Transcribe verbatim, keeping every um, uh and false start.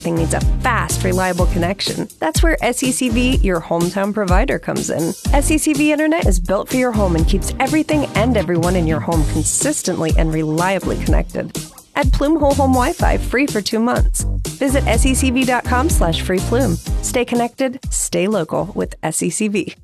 Everything needs a fast, reliable connection. That's where S E C V, your hometown provider, comes in. S E C V Internet is built for your home and keeps everything and everyone in your home consistently and reliably connected. Add Plume Whole Home Wi-Fi free for two months. Visit secv.com slash free Plume. Stay connected, stay local with S E C V.